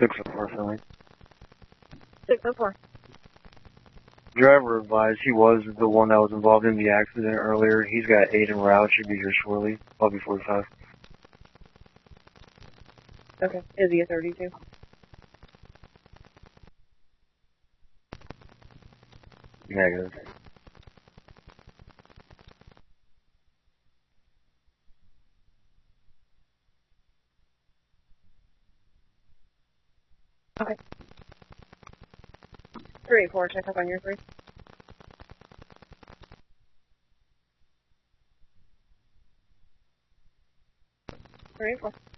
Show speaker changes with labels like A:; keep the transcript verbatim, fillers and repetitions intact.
A: six oh four filling.
B: six oh four.
A: Driver advised he was the one that was involved in the accident earlier. He's got eight en route, should be here shortly. Lobby forty-five.
B: Okay. Is he a thirty-two?
A: Negative.
B: Okay. three eight four, check up on your three. three eight four.